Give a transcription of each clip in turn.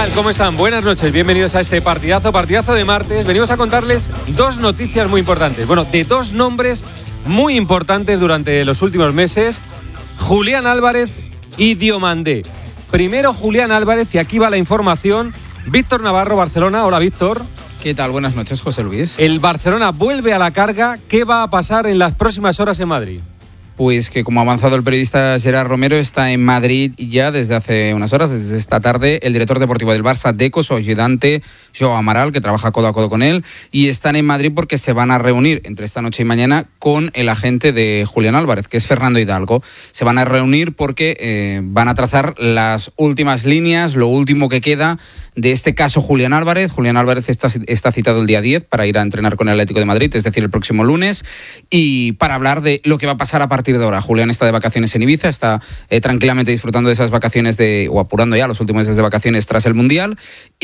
tal? ¿Cómo están? Buenas noches, bienvenidos a este partidazo de martes. Venimos a contarles dos noticias muy importantes. Bueno, de dos nombres muy importantes durante los últimos meses. Julián Álvarez y Diomandé. Primero Julián Álvarez y aquí va la información. Víctor Navarro, Barcelona. Hola, Víctor. ¿Qué tal? Buenas noches, José Luis. El Barcelona vuelve a la carga. ¿Qué va a pasar en las próximas horas en Madrid? Pues que, como ha avanzado el periodista Gerard Romero, está en Madrid ya desde hace unas horas, desde esta tarde, el director deportivo del Barça, Deco, su ayudante, Joao Amaral, que trabaja codo a codo con él, y están en Madrid porque se van a reunir entre esta noche y mañana con el agente de Julián Álvarez, que es Fernando Hidalgo. Se van a reunir porque van a trazar las últimas líneas, lo último que queda de este caso Julián Álvarez. Julián Álvarez está citado el día 10 para ir a entrenar con el Atlético de Madrid, es decir, el próximo lunes, y para hablar de lo que va a pasar a partir de ahora. Julián está de vacaciones en Ibiza, está tranquilamente disfrutando de esas vacaciones o apurando ya los últimos días de vacaciones tras el Mundial,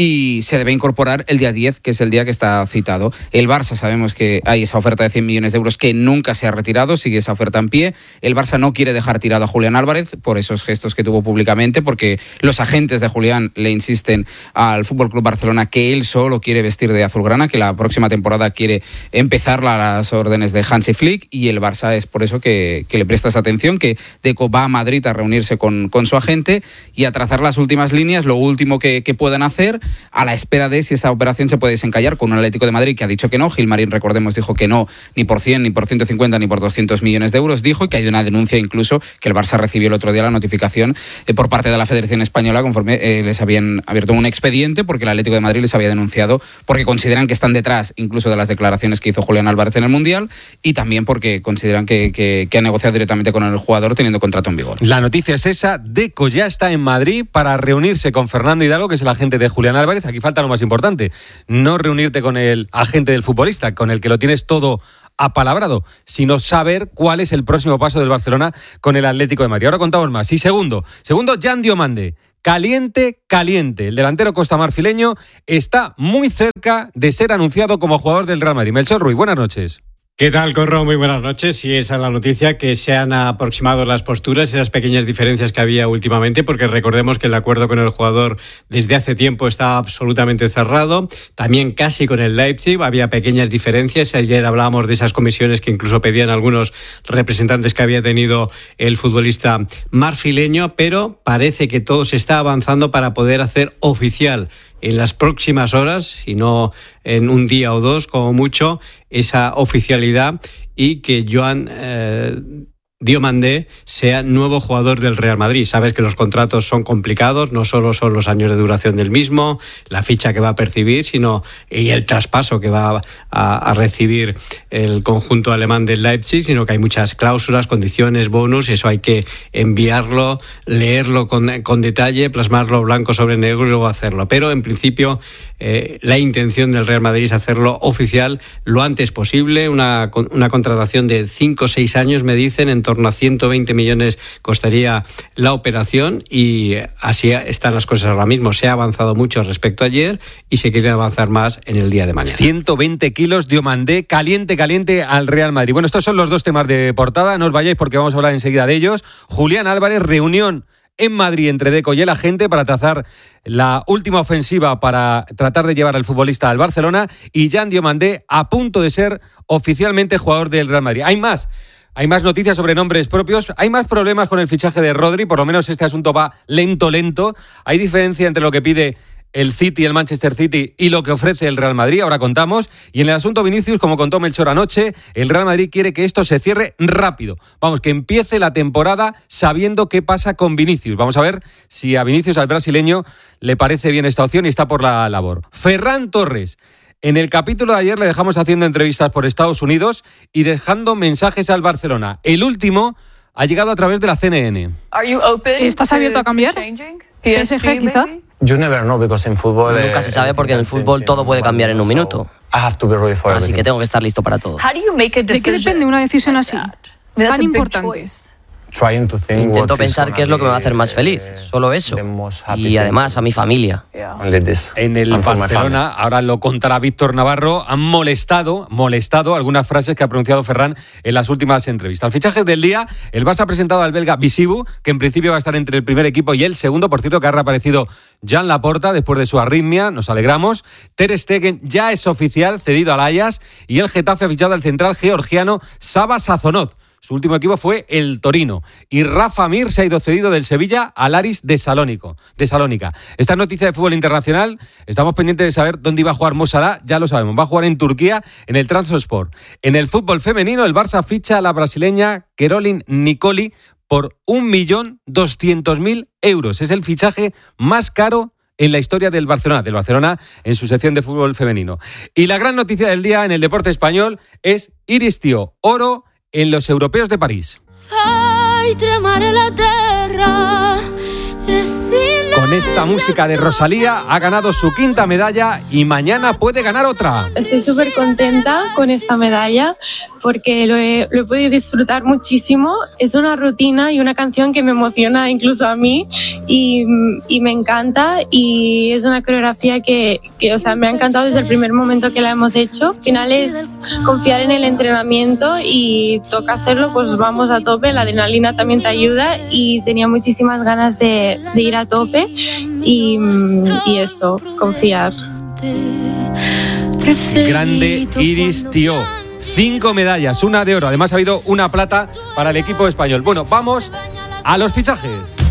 y se debe incorporar el día 10, que es el día que está citado. El Barça, sabemos que hay esa oferta de 100 millones de euros que nunca se ha retirado, sigue esa oferta en pie. El Barça no quiere dejar tirado a Julián Álvarez por esos gestos que tuvo públicamente, porque los agentes de Julián le insisten al FC Barcelona que él solo quiere vestir de azulgrana, que la próxima temporada quiere empezar las órdenes de Hansi Flick, y el Barça es por eso que le presta esa atención, que Deco va a Madrid a reunirse con su agente y a trazar las últimas líneas, lo último que puedan hacer, a la espera de si esa operación se puede desencallar con un Atlético de Madrid que ha dicho que no. Gilmarín, recordemos, dijo que no, ni por 100, ni por 150, ni por 200 millones de euros, dijo, y que hay una denuncia incluso que el Barça recibió el otro día, la notificación por parte de la Federación Española, conforme les habían abierto un expediente porque el Atlético de Madrid les había denunciado, porque consideran que están detrás incluso de las declaraciones que hizo Julián Álvarez en el Mundial, y también porque consideran que ha negociado directamente con el jugador teniendo contrato en vigor. La noticia es esa: Deco ya está en Madrid para reunirse con Fernando Hidalgo, que es el agente de Julián Álvarez. Aquí falta lo más importante: no reunirte con el agente del futbolista, con el que lo tienes todo apalabrado, sino saber cuál es el próximo paso del Barcelona con el Atlético de Madrid. Ahora contamos más. Y segundo, Jan Diomandé. Caliente. El delantero costamarfileño está muy cerca de ser anunciado como jugador del Real Madrid. Melchor Ruiz, buenas noches. ¿Qué tal, Corro? Muy buenas noches. Y esa es la noticia, que se han aproximado las posturas, esas pequeñas diferencias que había últimamente, porque recordemos que el acuerdo con el jugador desde hace tiempo está absolutamente cerrado. También casi con el Leipzig había pequeñas diferencias. Ayer hablábamos de esas comisiones que incluso pedían algunos representantes que había tenido el futbolista marfileño, pero parece que todo se está avanzando para poder hacer oficial en las próximas horas, si no en un día o dos como mucho, esa oficialidad, y que Joan Diomandé sea nuevo jugador del Real Madrid. Sabes que los contratos son complicados, no solo son los años de duración del mismo, la ficha que va a percibir, sino y el traspaso que va a recibir el conjunto alemán del Leipzig, sino que hay muchas cláusulas, condiciones, bonus. Eso hay que enviarlo, leerlo con detalle, plasmarlo blanco sobre negro y luego hacerlo. Pero en principio la intención del Real Madrid es hacerlo oficial lo antes posible. Una contratación de 5 o 6 años, me dicen, en torno a 120 millones costaría la operación, y así están las cosas ahora mismo. Se ha avanzado mucho respecto a ayer y se quiere avanzar más en el día de mañana. 120 kilos, Diomandé, caliente al Real Madrid. Bueno, estos son los dos temas de portada, no os vayáis porque vamos a hablar enseguida de ellos. Julián Álvarez, reunión en Madrid entre Deco y el agente para trazar la última ofensiva para tratar de llevar al futbolista al Barcelona, y Jan Diomandé a punto de ser oficialmente jugador del Real Madrid. Hay más noticias sobre nombres propios, hay más problemas con el fichaje de Rodri, por lo menos este asunto va lento. Hay diferencia entre lo que pide el City, el Manchester City, y lo que ofrece el Real Madrid, ahora contamos. Y en el asunto Vinicius, como contó Melchor anoche, el Real Madrid quiere que esto se cierre rápido. Vamos, que empiece la temporada sabiendo qué pasa con Vinicius. Vamos a ver si a Vinicius, al brasileño, le parece bien esta opción y está por la labor. Ferran Torres. En el capítulo de ayer le dejamos haciendo entrevistas por Estados Unidos y dejando mensajes al Barcelona. El último ha llegado a través de la CNN. ¿Estás abierto a cambiar? ¿PSG quizá? Nunca se sabe, porque en el fútbol todo puede cambiar en un minuto. Así que tengo que estar listo para todo. ¿De qué depende una decisión así, tan importante? Intento pensar qué es lo que me va a hacer más feliz, solo eso. Y además a mi familia. En el Barcelona, ahora lo contará Víctor Navarro, han molestado algunas frases que ha pronunciado Ferran en las últimas entrevistas. Al fichaje del día, el Barça ha presentado al belga Bisibu, que en principio va a estar entre el primer equipo y el segundo. Por cierto, que ha reaparecido Jan Laporta después de su arritmia, nos alegramos. Ter Stegen ya es oficial, cedido al Ajax, y el Getafe ha fichado al central georgiano Saba Sazonov. Su último equipo fue el Torino. Y Rafa Mir se ha ido cedido del Sevilla al Aris de Salónica. Esta noticia de fútbol internacional, estamos pendientes de saber dónde iba a jugar Mo Salah, ya lo sabemos, va a jugar en Turquía, en el Trabzonspor. En el fútbol femenino, el Barça ficha a la brasileña Caroline Nicoli por 1.200.000 euros. Es el fichaje más caro en la historia del Barcelona en su sección de fútbol femenino. Y la gran noticia del día en el deporte español es Iris Tío, oro en los europeos de París. Con esta música de Rosalía ha ganado su quinta medalla y mañana puede ganar otra. Estoy súper contenta con esta medalla porque lo he podido disfrutar muchísimo. Es una rutina y una canción que me emociona incluso a mí y me encanta, y es una coreografía que me ha encantado desde el primer momento que la hemos hecho. Al final es confiar en el entrenamiento y toca hacerlo, pues vamos a tope. La adrenalina también te ayuda y tenía muchísimas ganas de ir a tope y eso, confiar. Grande Iris Tío. 5 medallas, una de oro. Además ha habido una plata para el equipo español. Bueno, vamos a los fichajes.